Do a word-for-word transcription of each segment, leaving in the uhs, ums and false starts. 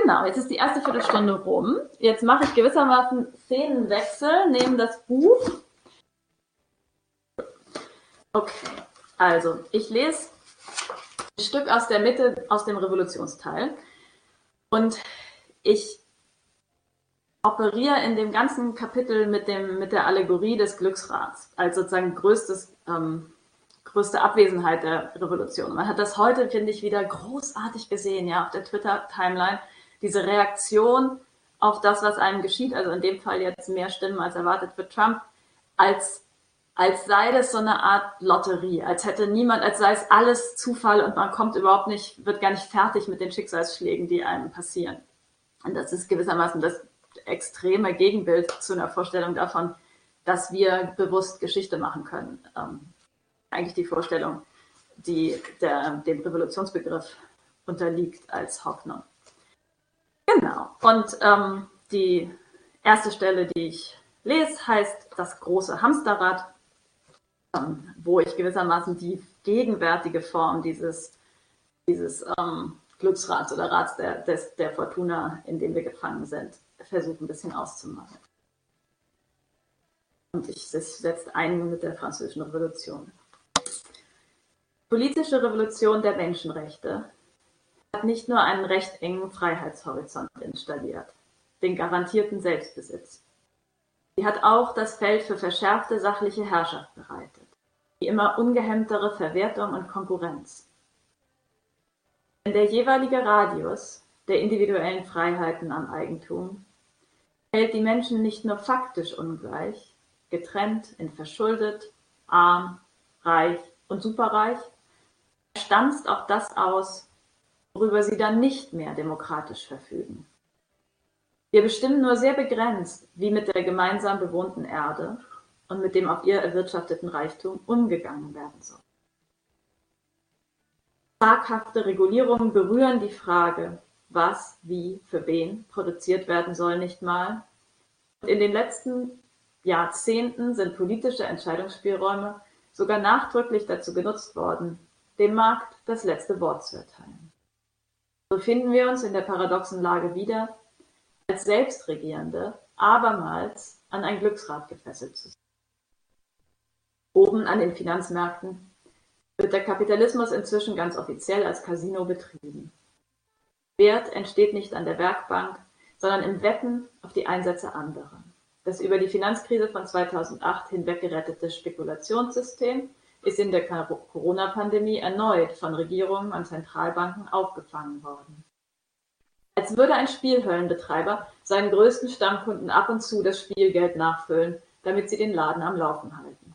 Genau, jetzt ist die erste Viertelstunde rum. Jetzt mache ich gewissermaßen Szenenwechsel, nehme das Buch. Okay, also ich lese ein Stück aus der Mitte, aus dem Revolutionsteil. Und ich operiere in dem ganzen Kapitel mit, dem, mit der Allegorie des Glücksrads als sozusagen größtes, ähm, größte Abwesenheit der Revolution. Man hat das heute, finde ich, wieder großartig gesehen, ja, auf der Twitter-Timeline. Diese Reaktion auf das, was einem geschieht, also in dem Fall jetzt mehr Stimmen als erwartet für Trump, als, als sei das so eine Art Lotterie, als hätte niemand, als sei es alles Zufall und man kommt überhaupt nicht, wird gar nicht fertig mit den Schicksalsschlägen, die einem passieren. Und das ist gewissermaßen das extreme Gegenbild zu einer Vorstellung davon, dass wir bewusst Geschichte machen können. Ähm, eigentlich die Vorstellung, die der, dem Revolutionsbegriff unterliegt als Hoffnung. Genau. Und ähm, die erste Stelle, die ich lese, heißt das große Hamsterrad, ähm, wo ich gewissermaßen die gegenwärtige Form dieses, dieses ähm, Glücksrads oder Rads der, des, der Fortuna, in dem wir gefangen sind, versuche ein bisschen auszumalen. Und ich setze ein mit der Französischen Revolution. Politische Revolution der Menschenrechte hat nicht nur einen recht engen Freiheitshorizont installiert, den garantierten Selbstbesitz. Sie hat auch das Feld für verschärfte sachliche Herrschaft bereitet, die immer ungehemmtere Verwertung und Konkurrenz. Denn der jeweilige Radius der individuellen Freiheiten am Eigentum hält die Menschen nicht nur faktisch ungleich, getrennt in verschuldet, arm, reich und superreich, er stanzt auch das aus, worüber sie dann nicht mehr demokratisch verfügen. Wir bestimmen nur sehr begrenzt, wie mit der gemeinsam bewohnten Erde und mit dem auf ihr erwirtschafteten Reichtum umgegangen werden soll. Zaghafte Regulierungen berühren die Frage, was, wie, für wen produziert werden soll, nicht mal. Und in den letzten Jahrzehnten sind politische Entscheidungsspielräume sogar nachdrücklich dazu genutzt worden, dem Markt das letzte Wort zu erteilen. So finden wir uns in der paradoxen Lage wieder, als Selbstregierende abermals an ein Glücksrad gefesselt zu sein. Oben an den Finanzmärkten wird der Kapitalismus inzwischen ganz offiziell als Casino betrieben. Wert entsteht nicht an der Werkbank, sondern im Wetten auf die Einsätze anderer. Das über die Finanzkrise von zweitausendacht hinweg gerettete Spekulationssystem ist in der Corona-Pandemie erneut von Regierungen und Zentralbanken aufgefangen worden. Als würde ein Spielhöllenbetreiber seinen größten Stammkunden ab und zu das Spielgeld nachfüllen, damit sie den Laden am Laufen halten.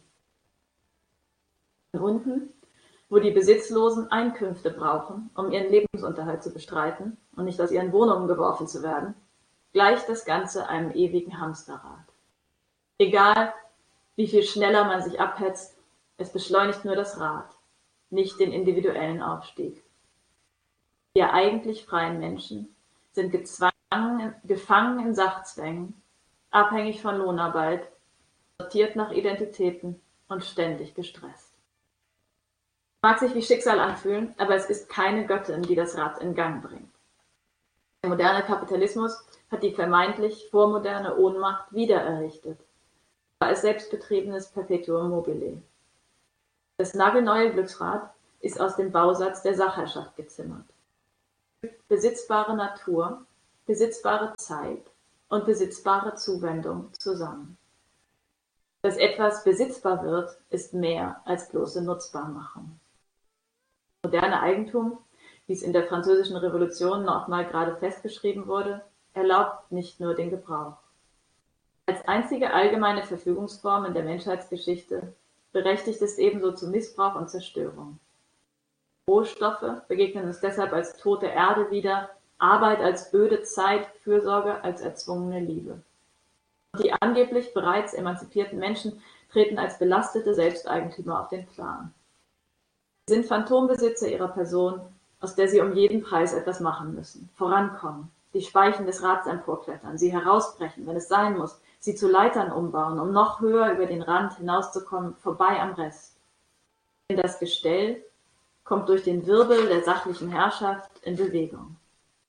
Unten, wo die Besitzlosen Einkünfte brauchen, um ihren Lebensunterhalt zu bestreiten und nicht aus ihren Wohnungen geworfen zu werden, gleicht das Ganze einem ewigen Hamsterrad. Egal, wie viel schneller man sich abhetzt, es beschleunigt nur das Rad, nicht den individuellen Aufstieg. Wir eigentlich freien Menschen sind gezwungen, gefangen in Sachzwängen, abhängig von Lohnarbeit, sortiert nach Identitäten und ständig gestresst. Mag sich wie Schicksal anfühlen, aber es ist keine Göttin, die das Rad in Gang bringt. Der moderne Kapitalismus hat die vermeintlich vormoderne Ohnmacht wiedererrichtet, war als selbstbetriebenes Perpetuum mobile. Das nagelneue Glücksrad ist aus dem Bausatz der Sachherrschaft gezimmert. Besitzbare Natur, besitzbare Zeit und besitzbare Zuwendung zusammen. Dass etwas besitzbar wird, ist mehr als bloße Nutzbarmachung. Moderne Eigentum, wie es in der Französischen Revolution noch mal gerade festgeschrieben wurde, erlaubt nicht nur den Gebrauch. Als einzige allgemeine Verfügungsform in der Menschheitsgeschichte berechtigt es ebenso zu Missbrauch und Zerstörung. Rohstoffe begegnen uns deshalb als tote Erde wieder, Arbeit als öde Zeit, Fürsorge als erzwungene Liebe. Und die angeblich bereits emanzipierten Menschen treten als belastete Selbsteigentümer auf den Plan. Sie sind Phantombesitzer ihrer Person, aus der sie um jeden Preis etwas machen müssen, vorankommen, die Speichen des Rads emporklettern, sie herausbrechen, wenn es sein muss, sie zu Leitern umbauen, um noch höher über den Rand hinauszukommen, vorbei am Rest. Denn das Gestell kommt durch den Wirbel der sachlichen Herrschaft in Bewegung.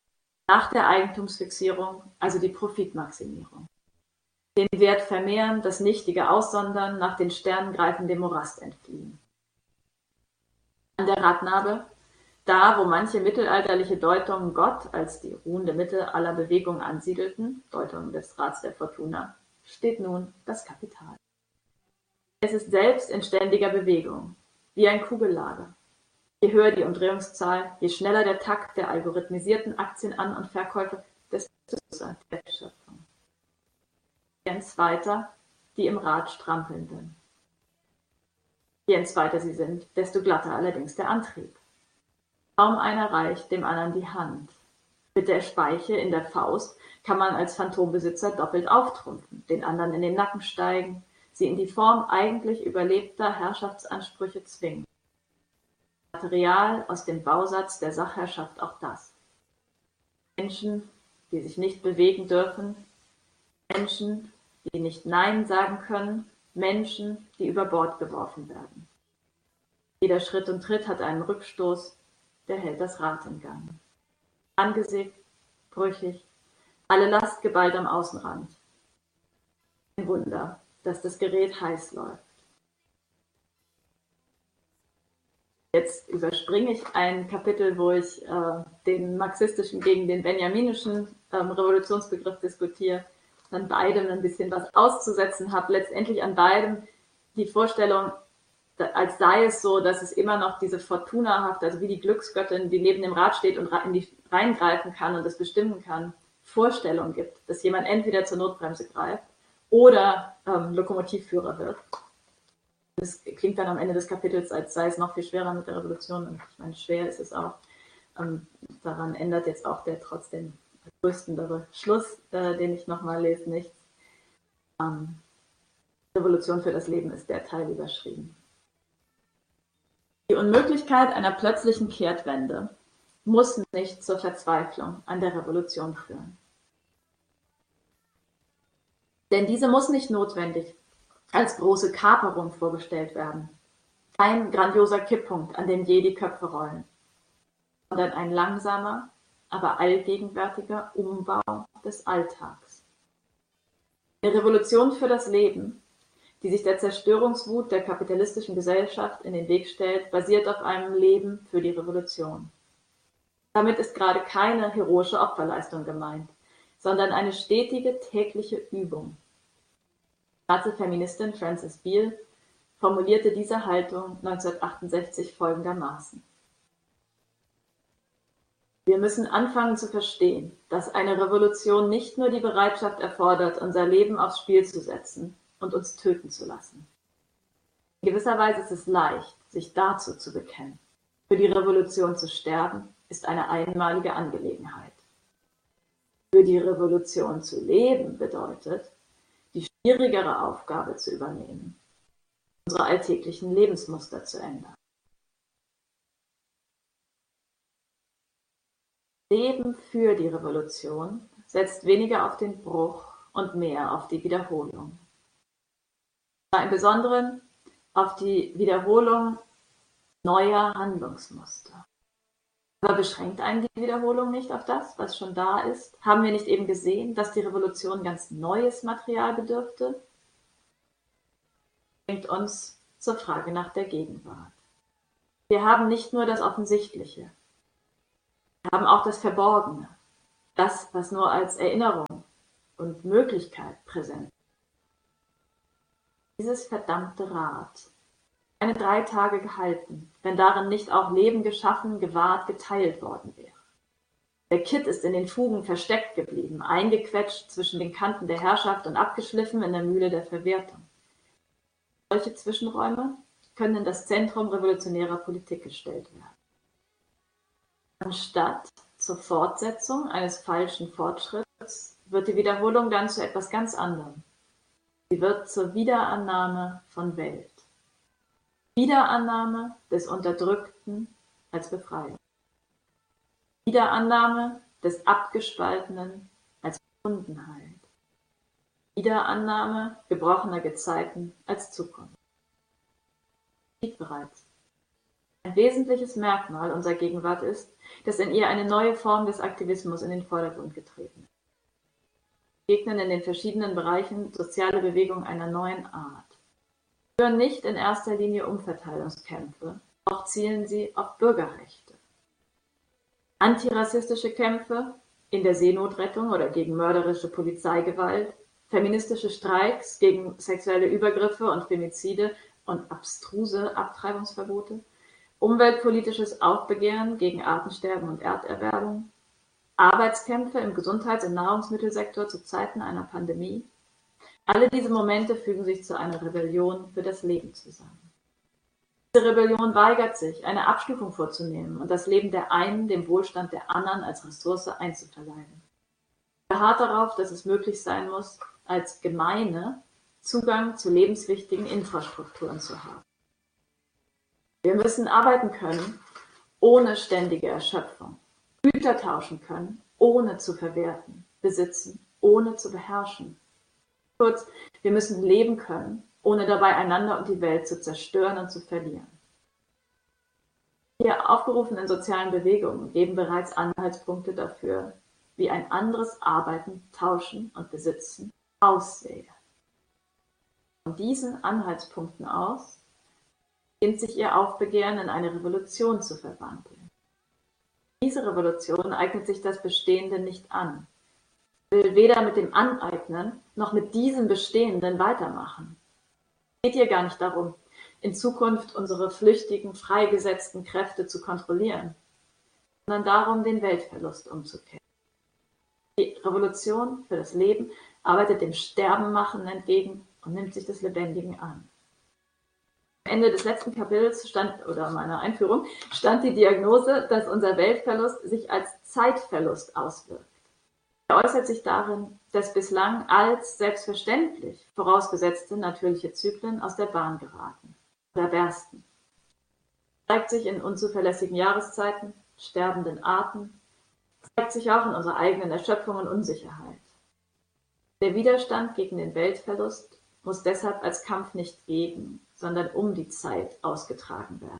Nach der Eigentumsfixierung also die Profitmaximierung. Den Wert vermehren, das Nichtige aussondern, nach den Sternen greifen, dem Morast entfliehen. An der Radnabe, da wo manche mittelalterliche Deutungen Gott als die ruhende Mitte aller Bewegungen ansiedelten, Deutung des Rats der Fortuna, steht nun das Kapital. Es ist selbst in ständiger Bewegung, wie ein Kugellager. Je höher die Umdrehungszahl, je schneller der Takt der algorithmisierten Aktienan- und Verkäufe, desto größer die Wertschöpfung. Je entweiter die im Rad Strampelnden. Je entweiter sie sind, desto glatter allerdings der Antrieb. Kaum einer reicht dem anderen die Hand. Mit der Speiche in der Faust kann man als Phantombesitzer doppelt auftrumpfen, den anderen in den Nacken steigen, sie in die Form eigentlich überlebter Herrschaftsansprüche zwingen. Material aus dem Bausatz der Sachherrschaft auch das. Menschen, die sich nicht bewegen dürfen, Menschen, die nicht Nein sagen können, Menschen, die über Bord geworfen werden. Jeder Schritt und Tritt hat einen Rückstoß, der hält das Rad in Gang. Angesägt, brüchig, alle Last geballt am Außenrand. Ein Wunder, dass das Gerät heiß läuft. Jetzt überspringe ich ein Kapitel, wo ich äh, den marxistischen gegen den benjaminischen ähm, Revolutionsbegriff diskutiere, an beidem ein bisschen was auszusetzen habe. Letztendlich an beidem die Vorstellung, als sei es so, dass es immer noch diese Fortunahaft, also wie die Glücksgöttin, die neben dem Rad steht und in die reingreifen kann und das bestimmen kann, Vorstellung gibt, dass jemand entweder zur Notbremse greift oder ähm, Lokomotivführer wird. Das klingt dann am Ende des Kapitels, als sei es noch viel schwerer mit der Revolution. Und ich meine, schwer ist es auch. Ähm, daran ändert jetzt auch der trotzdem tröstendere Schluss, äh, den ich nochmal lese, nichts. Ähm, Revolution für das Leben ist der Teil überschrieben. Die Unmöglichkeit einer plötzlichen Kehrtwende muss nicht zur Verzweiflung an der Revolution führen. Denn diese muss nicht notwendig als große Kaperung vorgestellt werden. Kein grandioser Kipppunkt, an dem je die Köpfe rollen, sondern ein langsamer, aber allgegenwärtiger Umbau des Alltags. Eine Revolution für das Leben, die sich der Zerstörungswut der kapitalistischen Gesellschaft in den Weg stellt, basiert auf einem Leben für die Revolution. Damit ist gerade keine heroische Opferleistung gemeint, sondern eine stetige tägliche Übung. Die schwarze Feministin Frances Beale formulierte diese Haltung neunzehnhundertachtundsechzig folgendermaßen: Wir müssen anfangen zu verstehen, dass eine Revolution nicht nur die Bereitschaft erfordert, unser Leben aufs Spiel zu setzen und uns töten zu lassen. In gewisser Weise ist es leicht, sich dazu zu bekennen. Für die Revolution zu sterben, ist eine einmalige Angelegenheit. Für die Revolution zu leben bedeutet, die schwierigere Aufgabe zu übernehmen, unsere alltäglichen Lebensmuster zu ändern. Leben für die Revolution setzt weniger auf den Bruch und mehr auf die Wiederholung. Im Besonderen auf die Wiederholung neuer Handlungsmuster. Aber beschränkt einen die Wiederholung nicht auf das, was schon da ist? Haben wir nicht eben gesehen, dass die Revolution ganz neues Material bedürfte? Das bringt uns zur Frage nach der Gegenwart. Wir haben nicht nur das Offensichtliche, wir haben auch das Verborgene, das, was nur als Erinnerung und Möglichkeit präsent ist. Dieses verdammte Rad, eine drei Tage gehalten, wenn darin nicht auch Leben geschaffen, gewahrt, geteilt worden wäre. Der Kitt ist in den Fugen versteckt geblieben, eingequetscht zwischen den Kanten der Herrschaft und abgeschliffen in der Mühle der Verwertung. Solche Zwischenräume können in das Zentrum revolutionärer Politik gestellt werden. Anstatt zur Fortsetzung eines falschen Fortschritts wird die Wiederholung dann zu etwas ganz anderem. Sie wird zur Wiederannahme von Welt. Wiederannahme des Unterdrückten als Befreiung. Wiederannahme des Abgespaltenen als Verbundenheit. Wiederannahme gebrochener Gezeiten als Zukunft. Bereits. Ein wesentliches Merkmal unserer Gegenwart ist, dass in ihr eine neue Form des Aktivismus in den Vordergrund getreten ist. Wir begegnen in den verschiedenen Bereichen soziale Bewegungen einer neuen Art. Sie führen nicht in erster Linie Umverteilungskämpfe, auch zielen sie auf Bürgerrechte. Antirassistische Kämpfe in der Seenotrettung oder gegen mörderische Polizeigewalt, feministische Streiks gegen sexuelle Übergriffe und Femizide und abstruse Abtreibungsverbote, umweltpolitisches Aufbegehren gegen Artensterben und Erderwärmung, Arbeitskämpfe im Gesundheits- und Nahrungsmittelsektor zu Zeiten einer Pandemie. Alle diese Momente fügen sich zu einer Rebellion für das Leben zusammen. Diese Rebellion weigert sich, eine Abstufung vorzunehmen und das Leben der einen dem Wohlstand der anderen als Ressource einzuverleiben. Sie beharrt darauf, dass es möglich sein muss, als Gemeine Zugang zu lebenswichtigen Infrastrukturen zu haben. Wir müssen arbeiten können, ohne ständige Erschöpfung, Güter tauschen können, ohne zu verwerten, besitzen, ohne zu beherrschen. Kurz, wir müssen leben können, ohne dabei einander und die Welt zu zerstören und zu verlieren. Die hier aufgerufenen sozialen Bewegungen geben bereits Anhaltspunkte dafür, wie ein anderes Arbeiten, Tauschen und Besitzen aussähe. Von diesen Anhaltspunkten aus beginnt sich ihr Aufbegehren in eine Revolution zu verwandeln. Diese Revolution eignet sich das Bestehende nicht an, will weder mit dem Aneignen noch mit diesem Bestehenden weitermachen. Es geht ihr gar nicht darum, in Zukunft unsere flüchtigen, freigesetzten Kräfte zu kontrollieren, sondern darum, den Weltverlust umzukehren. Die Revolution für das Leben arbeitet dem Sterbenmachen entgegen und nimmt sich des Lebendigen an. Am Ende des letzten Kapitels stand, oder meiner Einführung, stand die Diagnose, dass unser Weltverlust sich als Zeitverlust auswirkt. Er äußert sich darin, dass bislang als selbstverständlich vorausgesetzte natürliche Zyklen aus der Bahn geraten oder bersten. Er zeigt sich in unzuverlässigen Jahreszeiten, sterbenden Arten, zeigt sich auch in unserer eigenen Erschöpfung und Unsicherheit. Der Widerstand gegen den Weltverlust muss deshalb als Kampf nicht gegen, sondern um die Zeit ausgetragen werden.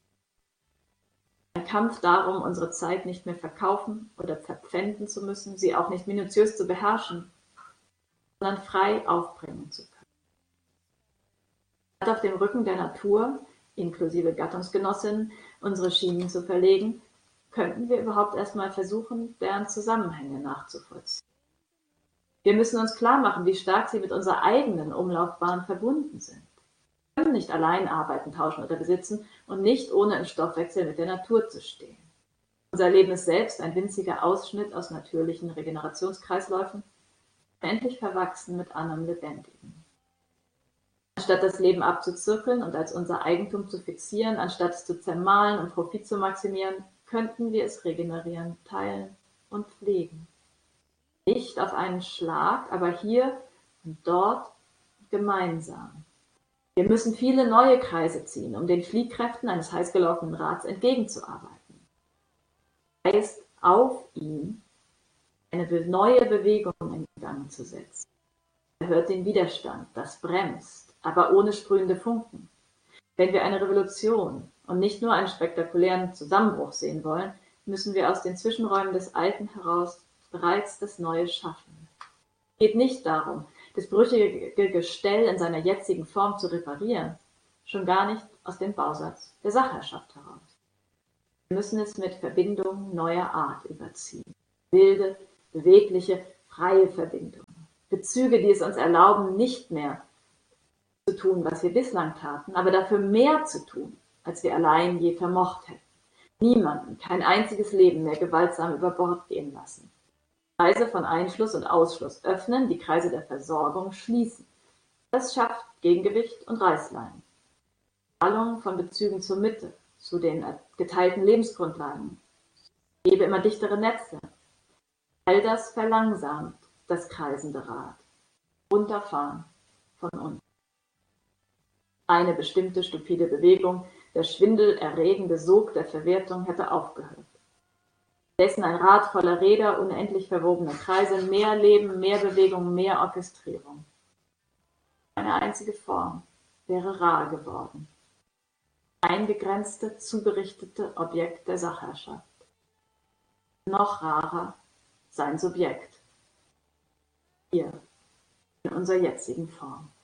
Ein Kampf darum, unsere Zeit nicht mehr verkaufen oder verpfänden zu müssen, sie auch nicht minutiös zu beherrschen, sondern frei aufbringen zu können. Statt auf dem Rücken der Natur, inklusive Gattungsgenossinnen, unsere Schienen zu verlegen, könnten wir überhaupt erstmal versuchen, deren Zusammenhänge nachzuvollziehen. Wir müssen uns klar machen, wie stark sie mit unserer eigenen Umlaufbahn verbunden sind. Wir können nicht allein arbeiten, tauschen oder besitzen und nicht ohne im Stoffwechsel mit der Natur zu stehen. Unser Leben ist selbst ein winziger Ausschnitt aus natürlichen Regenerationskreisläufen, endlich verwachsen mit anderem Lebendigen. Anstatt das Leben abzuzirkeln und als unser Eigentum zu fixieren, anstatt es zu zermahlen und Profit zu maximieren, könnten wir es regenerieren, teilen und pflegen. Nicht auf einen Schlag, aber hier und dort gemeinsam. Wir müssen viele neue Kreise ziehen, um den Fliehkräften eines heiß gelaufenen Rads entgegenzuarbeiten. Heißt auf ihn, eine neue Bewegung in Gang zu setzen. Er hört den Widerstand, das bremst, aber ohne sprühende Funken. Wenn wir eine Revolution und nicht nur einen spektakulären Zusammenbruch sehen wollen, müssen wir aus den Zwischenräumen des Alten heraus bereits das Neue schaffen. Es geht nicht darum, das brüchige Gestell in seiner jetzigen Form zu reparieren, schon gar nicht aus dem Bausatz der Sachherrschaft heraus. Wir müssen es mit Verbindungen neuer Art überziehen. Wilde, bewegliche, freie Verbindungen. Bezüge, die es uns erlauben, nicht mehr zu tun, was wir bislang taten, aber dafür mehr zu tun, als wir allein je vermocht hätten. Niemanden, kein einziges Leben mehr gewaltsam über Bord gehen lassen. Kreise von Einschluss und Ausschluss öffnen, die Kreise der Versorgung schließen. Das schafft Gegengewicht und Reißleine. Ballung von Bezügen zur Mitte, zu den geteilten Lebensgrundlagen. Gebe immer dichtere Netze. All das verlangsamt das kreisende Rad. Runterfahren von unten. Eine bestimmte stupide Bewegung, der schwindelerregende Sog der Verwertung hätte aufgehört. Dessen ein Rad voller Räder, unendlich verwobene Kreise, mehr Leben, mehr Bewegung, mehr Orchestrierung. Eine einzige Form wäre rar geworden. eingegrenzte, zugerichtete Objekt der Sachherrschaft. Noch rarer sein Subjekt, hier in unserer jetzigen Form.